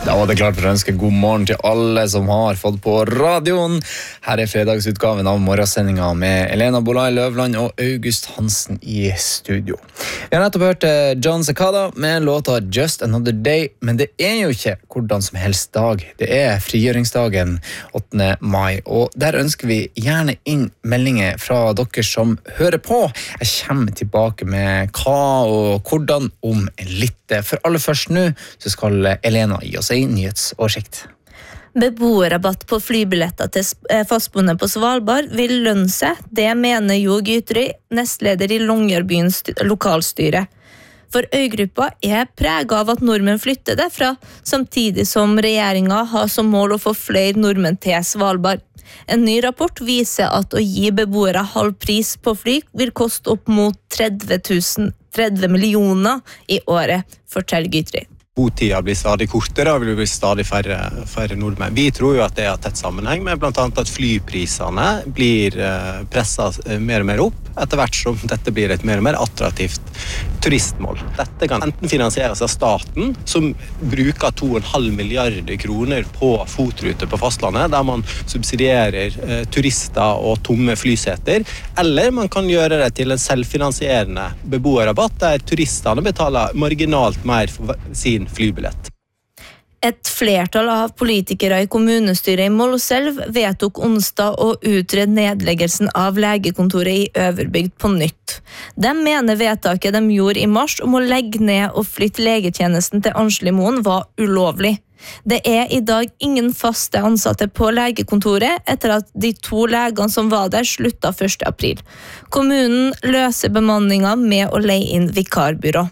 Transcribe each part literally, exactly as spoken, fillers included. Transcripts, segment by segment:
Da var det klart for å ønske god morgen til alle som har fått på radioen. Her er fredagsutgaven av morgensendingen med Elena Bolai Løvland og August Hansen i studio. Vi har nettopp hørt John Cicada med låta Just Another Day, men det er jo ikke hvordan som helst dag. Det er frigjøringsdagen åttende mai, og der ønsker vi gjerne inn meldinger fra dere som hører på. Jeg kommer tilbake med hva og hvordan om litt. For aller først nå så skal Elena gi oss en nyhetsoversikt. Beboerrabatt på flybilletter til fastboende på Svalbard vil lønne seg. Det mener Jo Gytry, nestleder i Longyearbyens lokalstyre. For øygruppa er preget av at nordmenn flytter derfra, samtidig som regjeringen har som mål å få flere nordmenn til Svalbard. En ny rapport viser at å gi beboere halv pris på fly vil koste opp mot tretti tusen, tretti millioner i året, forteller Gytry. Botida blir stadig kortere, og vil bli stadig færre, færre nordmenn. Vi tror jo at det har tett sammenheng med blant annet at flyprisene blir presset mer og mer opp, etter hvert som dette blir et mer og mer attraktivt turistmål. Dette kan enten finansieres av staten, som bruker to komma fem milliarder kroner på fotruter på fastlandet, der man subsidierer eh, turister og tomme flyseter, eller man kan gjøre det til en selvfinansierende beboerrabatt, der turistene betaler marginalt mer for sin flybillett. Et flertall av politikere i kommunestyret i Målselv vedtok onsdag å utrede nedleggelsen av legekontoret i Øverbygd på nytt. De mener vedtaket de gjorde i mars om å legge ned og flytte legetjenesten til Arnslimoen var ulovlig. Det er i dag ingen faste ansatte på legekontoret etter at de to legene som var der sluttet første april. Kommunen løser bemanningen med å leie inn vikarbyrå.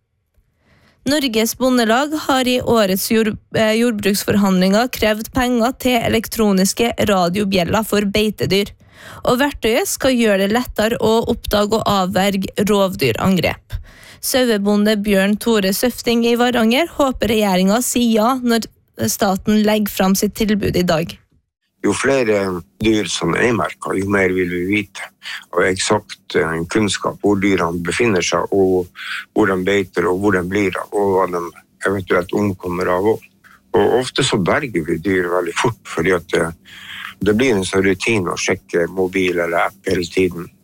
Norges bondelag har i årets jord, eh, jordbruksforhandlinger krevd penger til elektroniske radiobjeller for beitedyr. Og verktøyet skal gjøre det lettere å oppdage og avverge rovdyrangrep. Sauebonde Bjørn Tore Søfting i Varanger håper regjeringen sier ja når staten legger fram sitt tilbud i dag. Jo flere dyr som er merket, jo mer vil vi vite. Og eksakt kunnskap hvor dyrene befinner seg, og hvor de beiter, og hvor de blir av, og hva de eventuelt omkommer av. Og ofte så berger vi dyr veldig fort, fordi at det, det blir en sånn rutine å sjekke mobil eller app hele tiden.